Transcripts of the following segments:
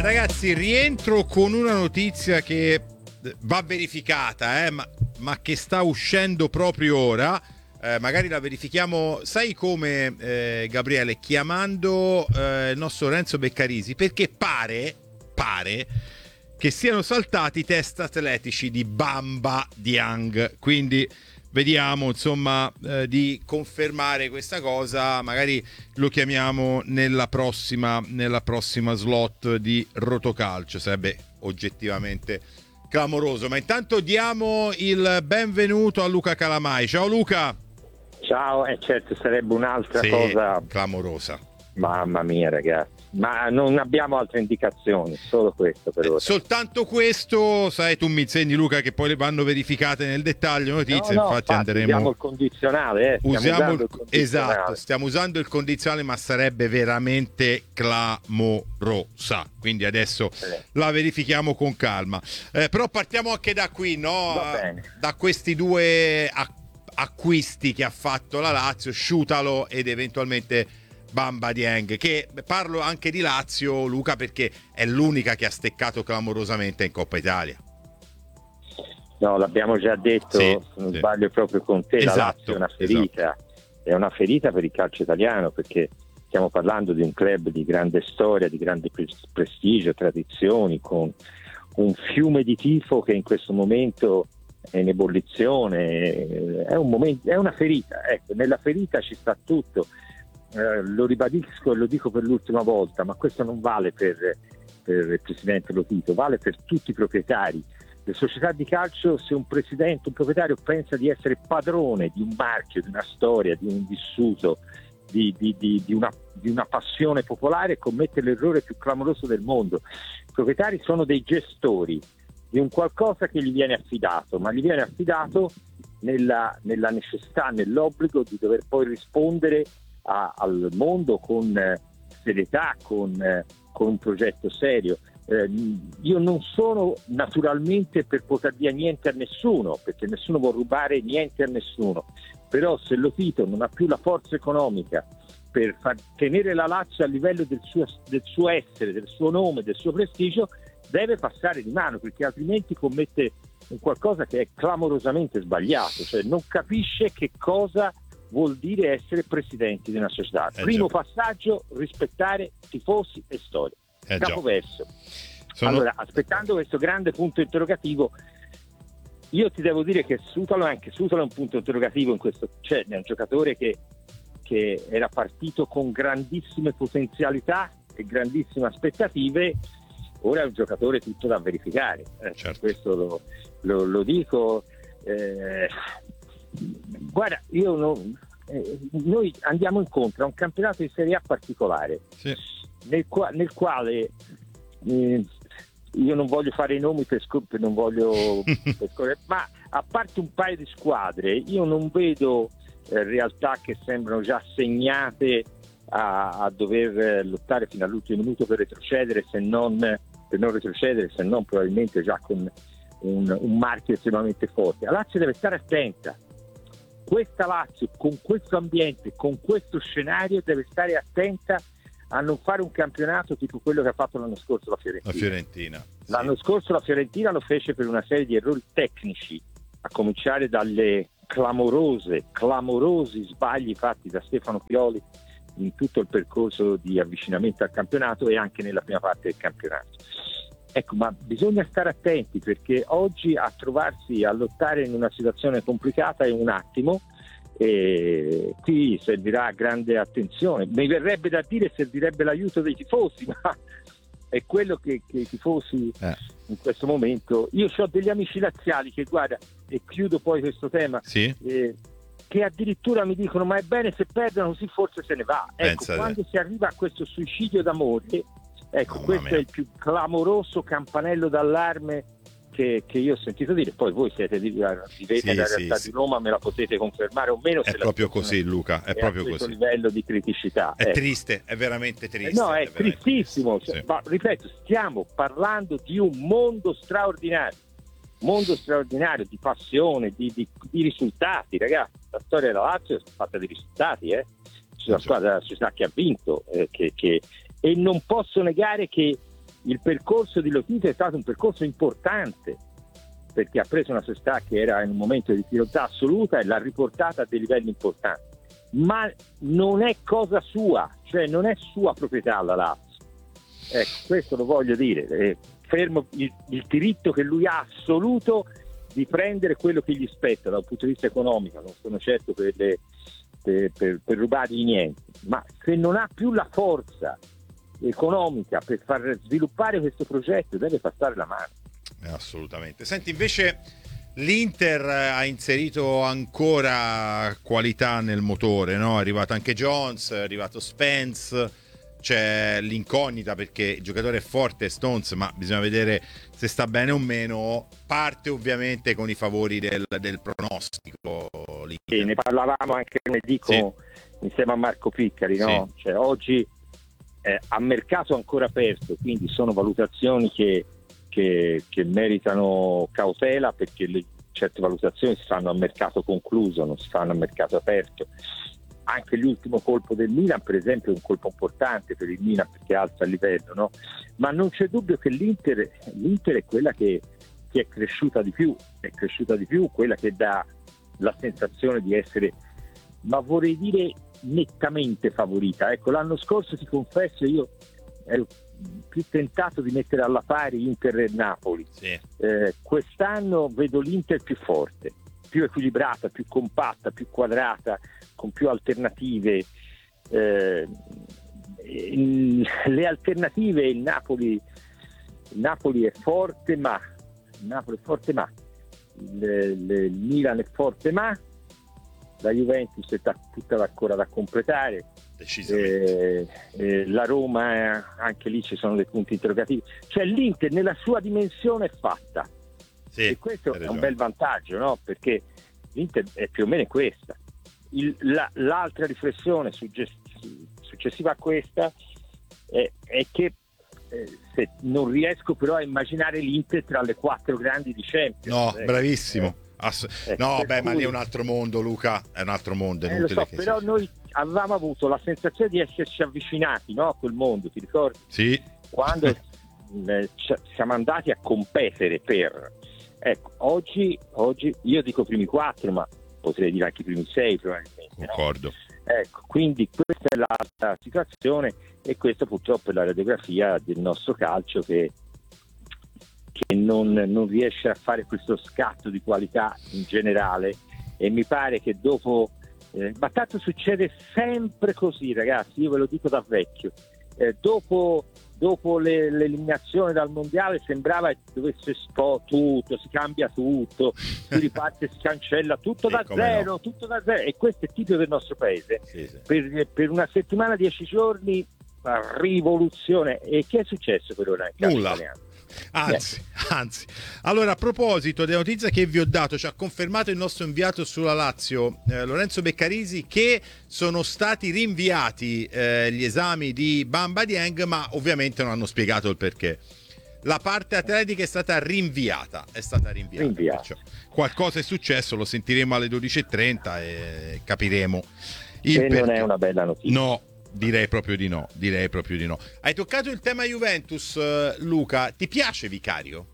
Ragazzi, rientro con una notizia che va verificata, ma che sta uscendo proprio ora. Magari la verifichiamo, sai come, Gabriele, chiamando il nostro Renzo Beccarisi, perché pare che siano saltati i test atletici di Bamba Dieng, quindi vediamo insomma di confermare questa cosa. Magari lo chiamiamo nella prossima slot di Rotocalcio, sarebbe oggettivamente clamoroso. Ma intanto diamo il benvenuto a Luca Calamai. Ciao Luca. Ciao, certo, sarebbe un'altra cosa clamorosa. Mamma mia, ragazzi, ma non abbiamo altre indicazioni, solo questo per ora. Soltanto questo, sai, tu mi insegni, Luca, che poi le vanno verificate nel dettaglio notizie. No, infatti andremo, usiamo il condizionale, esatto, stiamo usando il condizionale, ma sarebbe veramente clamorosa, quindi adesso la verifichiamo con calma. Però partiamo anche da qui, no? Da questi due acquisti che ha fatto la Lazio, Sciutalo ed eventualmente Bamba Dieng, che parlo anche di Lazio, Luca, perché è l'unica che ha steccato clamorosamente in Coppa Italia. No, l'abbiamo già detto, se non sbaglio proprio con te, esatto, la Lazio è una ferita, è una ferita per il calcio italiano, perché stiamo parlando di un club di grande storia, di grande prestigio, tradizioni, con un fiume di tifo che in questo momento è in ebollizione, è una ferita, ecco, nella ferita ci sta tutto. Lo ribadisco e lo dico per l'ultima volta, ma questo non vale per il presidente Lotito, vale per tutti i proprietari. Le società di calcio, se un proprietario pensa di essere padrone di un marchio, di una storia, di un vissuto, di una passione popolare, commette l'errore più clamoroso del mondo. I proprietari sono dei gestori di un qualcosa che gli viene affidato, ma gli viene affidato nella necessità, nell'obbligo di dover poi rispondere al mondo con serietà, con un progetto serio. Io non sono naturalmente per poter dire niente a nessuno, perché nessuno vuole rubare niente a nessuno, però se Lotito non ha più la forza economica per far tenere la Lazio a livello del suo essere, del suo nome, del suo prestigio, deve passare di mano, perché altrimenti commette un qualcosa che è clamorosamente sbagliato, cioè non capisce che cosa vuol dire essere presidenti di una società. Primo passaggio, rispettare tifosi e storia. Capoverso. Allora, aspettando questo grande punto interrogativo, io ti devo dire che Sutalo è un punto interrogativo in questo, cioè è un giocatore che era partito con grandissime potenzialità e grandissime aspettative, ora è un giocatore tutto da verificare. Questo lo dico. Guarda, noi andiamo incontro a un campionato di Serie A particolare, nel quale io non voglio fare i nomi non voglio ma a parte un paio di squadre io non vedo realtà che sembrano già segnate a dover lottare fino all'ultimo minuto per retrocedere, se non probabilmente già con un marchio estremamente forte. La Lazio deve stare attenta. Questa Lazio, con questo ambiente, con questo scenario, deve stare attenta a non fare un campionato tipo quello che ha fatto l'anno scorso la Fiorentina. L'anno scorso la Fiorentina lo fece per una serie di errori tecnici, a cominciare dalle clamorosi sbagli fatti da Stefano Pioli in tutto il percorso di avvicinamento al campionato e anche nella prima parte del campionato. Ecco, ma bisogna stare attenti, perché oggi a trovarsi a lottare in una situazione complicata è un attimo, e qui servirà grande attenzione. Mi verrebbe da dire servirebbe l'aiuto dei tifosi, ma è quello che i tifosi in questo momento. Io ho degli amici laziali che, guarda, e chiudo poi questo tema, che addirittura mi dicono: ma è bene se perdono, così forse se ne va. Ecco, quando si arriva a questo suicidio d'amore, ecco, questo è il più clamoroso campanello d'allarme che io ho sentito dire. Poi voi vivete nella realtà di Roma, me la potete confermare o meno. È proprio così, Luca, è proprio questo così. Livello di criticità è triste, è veramente triste. No, è tristissimo. Ma ripeto, stiamo parlando di un mondo straordinario di passione, di risultati, ragazzi. La storia della Lazio è fatta di risultati, la società che ha vinto, e non posso negare che il percorso di Lotito è stato un percorso importante, perché ha preso una società che era in un momento di difficoltà assoluta e l'ha riportata a dei livelli importanti, ma non è cosa sua, cioè non è sua proprietà la Lazio. Ecco, questo lo voglio dire, fermo il diritto che lui ha assoluto di prendere quello che gli spetta da un punto di vista economico, non sono certo per rubargli niente, ma se non ha più la forza economica per far sviluppare questo progetto deve passare la mano. Assolutamente. Senti, invece l'Inter ha inserito ancora qualità nel motore, no? È arrivato anche Jones, è arrivato Spence, c'è l'incognita perché il giocatore è forte, Stones, ma bisogna vedere se sta bene o meno. Parte ovviamente con i favori del pronostico. Sì, ne parlavamo anche lunedì insieme a Marco Piccari, no? Sì. Cioè, oggi a mercato ancora aperto, quindi sono valutazioni che meritano cautela, perché certe valutazioni si fanno a mercato concluso, non si fanno a mercato aperto. Anche l'ultimo colpo del Milan, per esempio, è un colpo importante per il Milan perché alza il livello, no? Ma non c'è dubbio che l'Inter è quella che è cresciuta di più, quella che dà la sensazione di essere, ma vorrei dire nettamente favorita. Ecco, l'anno scorso, ti confesso, io ero più tentato di mettere alla pari Inter e Napoli. Sì. Quest'anno vedo l'Inter più forte, più equilibrata, più compatta, più quadrata, con più alternative. Le alternative, il Napoli è forte, ma il Milan è forte, ma la Juventus è tutta ancora da completare. La Roma, anche lì ci sono dei punti interrogativi. Cioè l'Inter nella sua dimensione è fatta, e questo è un bel vantaggio, no? Perché l'Inter è più o meno questa. L'altra riflessione successiva a questa è che se non riesco però a immaginare l'Inter tra le 4 grandi di Champions. No, bravissimo. Ma lì è un altro mondo, Luca, è un altro mondo, è inutile che però noi avevamo avuto la sensazione di esserci avvicinati, no, a quel mondo, ti ricordi? Sì. Quando siamo andati a competere ecco, oggi io dico primi 4, ma potrei dire anche i primi 6 probabilmente. Concordo. No? Ecco, quindi questa è la situazione, e questa purtroppo è la radiografia del nostro calcio che non riesce a fare questo scatto di qualità in generale, e mi pare che dopo ma tanto succede sempre così, ragazzi, io ve lo dico da vecchio, dopo l'eliminazione dal mondiale sembrava che dovesse tutto, si cambia tutto, si riparte, si cancella tutto da zero, e questo è tipico del nostro paese. Sì. Per una settimana, 10 giorni, rivoluzione. E che è successo per ora in calcio italiano? Anzi, allora, a proposito della notizia che vi ho dato, ci ha confermato il nostro inviato sulla Lazio, Lorenzo Beccarisi, che sono stati rinviati gli esami di Bamba Dieng, ma ovviamente non hanno spiegato il perché. La parte atletica è stata rinviata. Perciò qualcosa è successo, lo sentiremo alle 12:30 e capiremo il perché. Non è una bella notizia. No. Direi proprio di no. Hai toccato il tema Juventus, Luca. Ti piace Vicario?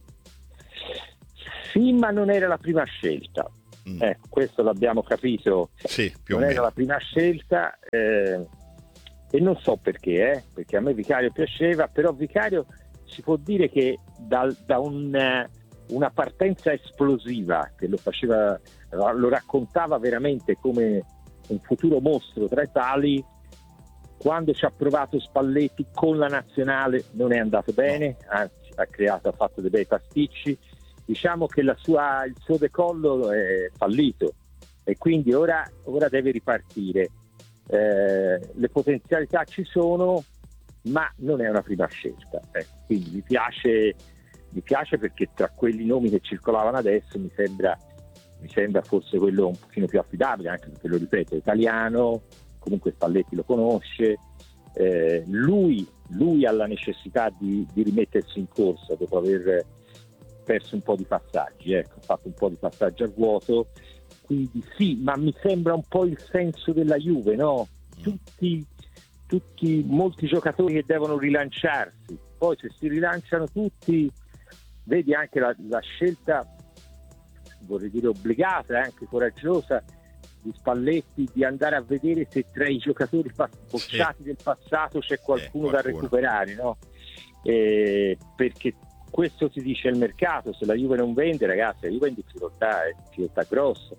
Sì, ma non era la prima scelta. Questo l'abbiamo capito. Sì, più o meno. Non era la prima scelta, e non so perché a me Vicario piaceva, però Vicario si può dire che da una partenza esplosiva che lo raccontava veramente come un futuro mostro tra i tali. Quando ci ha provato Spalletti con la nazionale non è andato bene, anzi ha fatto dei bei pasticci. Diciamo che il suo decollo è fallito, e quindi ora deve ripartire. Le potenzialità ci sono, ma non è una prima scelta. Quindi mi piace perché tra quelli nomi che circolavano adesso mi sembra forse quello un pochino più affidabile, anche perché, lo ripeto, è italiano. Comunque Spalletti lo conosce, lui ha la necessità di rimettersi in corsa dopo aver perso un po' di passaggi, ha fatto un po' di passaggi a vuoto, quindi sì, ma mi sembra un po' il senso della Juve, no? Molti giocatori che devono rilanciarsi, poi se si rilanciano tutti, vedi anche la scelta, vorrei dire obbligata e anche coraggiosa, di Spalletti di andare a vedere se tra i giocatori bocciati del passato c'è qualcuno da recuperare, no? Perché questo si dice il mercato, se la Juve non vende, ragazzi, la Juve è in difficoltà grossa,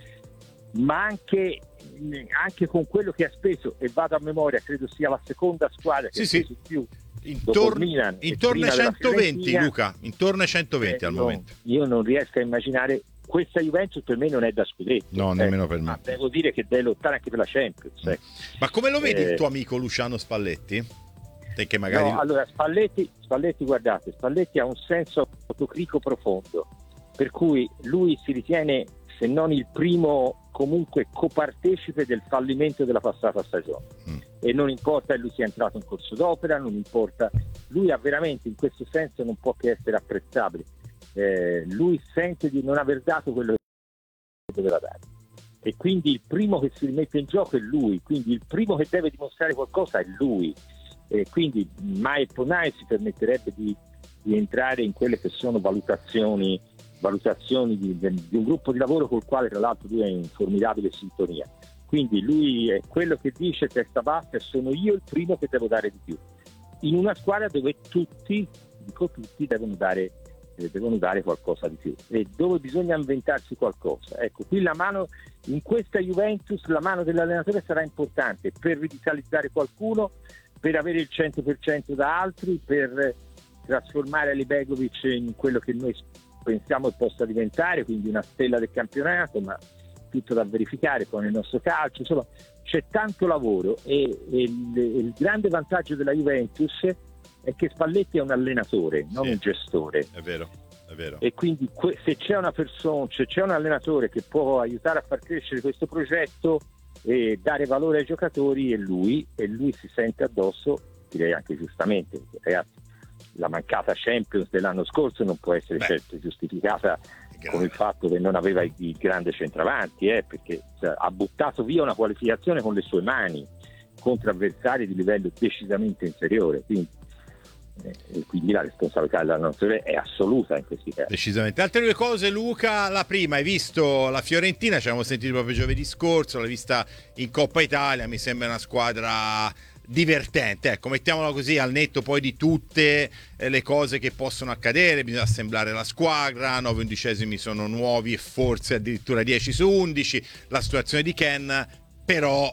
ma anche con quello che ha speso, e vado a memoria, credo sia la seconda squadra che ha speso più intorno ai 120, Luca, intorno ai 120 al momento. Io non riesco a immaginare. Questa Juventus per me non è da scudetto, no, nemmeno per me. Ma devo dire che deve lottare anche per la Champions. Ma come lo vedi il tuo amico Luciano Spalletti? Te che magari... No, allora Spalletti, guardate, Spalletti ha un senso autocritico profondo, per cui lui si ritiene, se non il primo, comunque copartecipe del fallimento della passata stagione. E non importa che lui sia entrato in corso d'opera, non importa, lui ha veramente, in questo senso non può che essere apprezzabile. Lui sente di non aver dato quello che doveva dare, e quindi il primo che si rimette in gioco è lui, quindi il primo che deve dimostrare qualcosa è lui, e quindi mai e mai si permetterebbe di entrare in quelle che sono valutazioni di un gruppo di lavoro col quale tra l'altro lui è in formidabile sintonia. Quindi lui è quello che dice testa bassa, e sono io il primo che devo dare di più, in una squadra dove tutti devono dare qualcosa di più, e dove bisogna inventarsi qualcosa. Ecco, qui la mano, in questa Juventus, la mano dell'allenatore sarà importante per rivitalizzare qualcuno, per avere il 100% da altri, per trasformare Alibegovic in quello che noi pensiamo che possa diventare, quindi una stella del campionato, ma tutto da verificare poi nel nostro calcio. Insomma, c'è tanto lavoro, e il grande vantaggio della Juventus è che Spalletti è un allenatore, non un gestore. È vero. E quindi se c'è una persona, se c'è un allenatore che può aiutare a far crescere questo progetto e dare valore ai giocatori, è lui, e lui si sente addosso, direi anche giustamente. Ragazzi, la mancata Champions dell'anno scorso non può essere certo giustificata con il fatto che non aveva il grande centravanti, perché ha buttato via una qualificazione con le sue mani contro avversari di livello decisamente inferiore, quindi la responsabilità dell'allenatore è assoluta in questi casi. Decisamente. Altre due cose, Luca. La prima, hai visto la Fiorentina, ci avevamo sentito proprio giovedì scorso, l'hai vista in Coppa Italia, mi sembra una squadra divertente, ecco, mettiamola così, al netto poi di tutte le cose che possono accadere. Bisogna assemblare la squadra, 9 undicesimi sono nuovi e forse addirittura 10 su 11, la situazione di Ken, però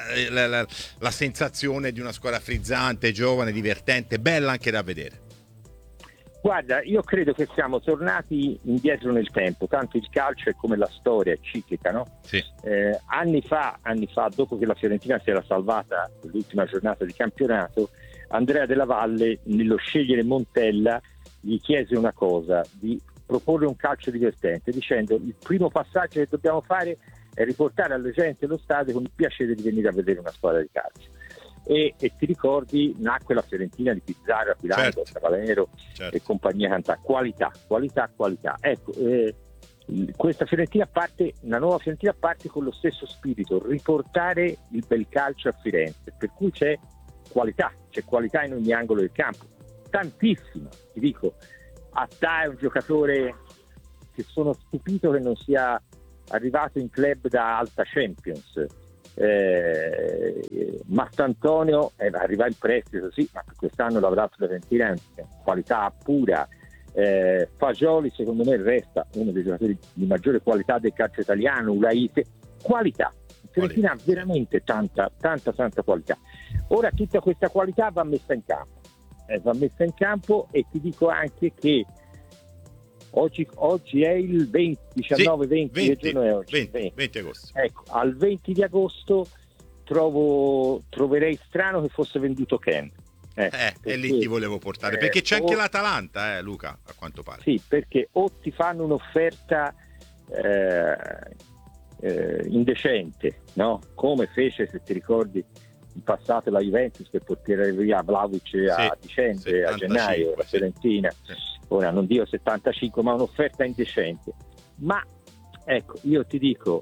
la sensazione di una squadra frizzante, giovane, divertente, bella anche da vedere. Guarda, io credo che siamo tornati indietro nel tempo, tanto il calcio è come la storia, è ciclica, no? Sì. Anni fa, dopo che la Fiorentina si era salvata l'ultima giornata di campionato, Andrea Della Valle, nello scegliere Montella, gli chiese una cosa, di proporre un calcio divertente, dicendo: il primo passaggio che dobbiamo fare è riportare alla gente lo stadio con il piacere di venire a vedere una squadra di calcio. E ti ricordi, nacque la Fiorentina di Pizarro, Aquilano, Cavallero e compagnia cantante. Qualità. Ecco, questa Fiorentina parte, una nuova Fiorentina parte con lo stesso spirito, riportare il bel calcio a Firenze, per cui c'è qualità in ogni angolo del campo, tantissima. Ti dico, Attà è un giocatore che sono stupito che non sia arrivato in club da alta Champions. Mastantonio arriva in prestito, sì, ma quest'anno l'avrà la Fiorentina, qualità pura. Fagioli secondo me resta uno dei giocatori di maggiore qualità del calcio italiano. Ulaite, qualità. Fiorentina ha veramente tanta qualità. Ora tutta questa qualità va messa in campo, e ti dico anche che oggi è il 20 agosto. Ecco, al 20 di agosto troverei strano che fosse venduto Ken. E lì ti volevo portare, perché c'è anche l'Atalanta, Luca, a quanto pare. Sì, perché o ti fanno un'offerta indecente, no? Come fece, se ti ricordi, in passato la Juventus per portare via Vlahovic a dicembre, a gennaio, la Fiorentina. Sì. Ora non dico 75, ma un'offerta indecente. Ma ecco, io ti dico,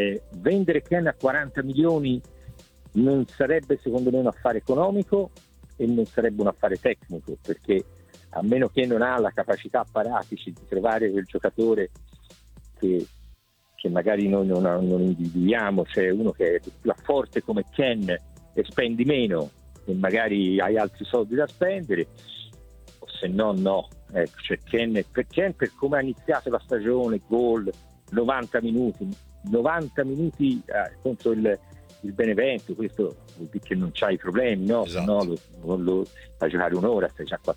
vendere Ken a 40 milioni non sarebbe secondo me un affare economico, e non sarebbe un affare tecnico, perché a meno che non ha la capacità apparatici di trovare quel giocatore che magari noi non individuiamo, cioè uno che è più forte come Ken e spendi meno e magari hai altri soldi da spendere, o se no. Ecco, cioè Ken per come ha iniziato la stagione, gol, 90 minuti contro il Benevento, questo vuol dire che non c'hai problemi, no? Esatto. No, lo fai giocare un'ora, stai già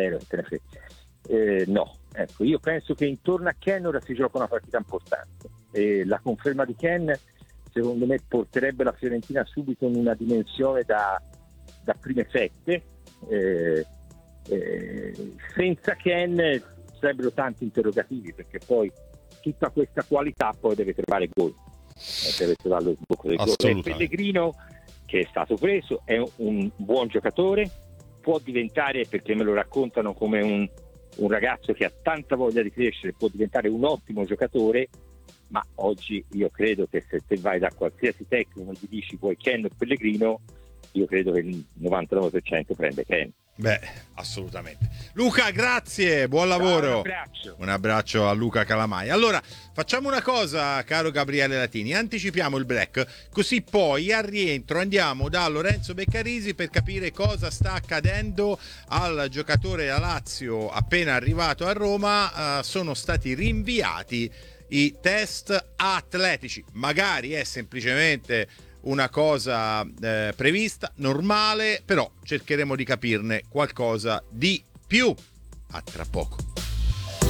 4-0, no, ecco, io penso che intorno a Ken ora si gioca una partita importante e la conferma di Ken secondo me porterebbe la Fiorentina subito in una dimensione da prime sette. Senza Ken sarebbero tanti interrogativi, perché poi tutta questa qualità poi deve trovare gol, deve trovare lo sbocco del gol. E Pellegrino, che è stato preso, è un buon giocatore, può diventare, perché me lo raccontano come un ragazzo che ha tanta voglia di crescere, può diventare un ottimo giocatore, ma oggi io credo che se te vai da qualsiasi tecnico e gli dici vuoi Ken o Pellegrino, io credo che il 99% prende Ken. Beh, assolutamente. Luca, grazie, buon lavoro. Un abbraccio a Luca Calamai. Allora, facciamo una cosa, caro Gabriele Latini, anticipiamo il break, così poi al rientro andiamo da Lorenzo Beccarisi per capire cosa sta accadendo al giocatore della Lazio appena arrivato a Roma. Sono stati rinviati i test atletici, magari è semplicemente una cosa prevista, normale, però cercheremo di capirne qualcosa di più. A tra poco.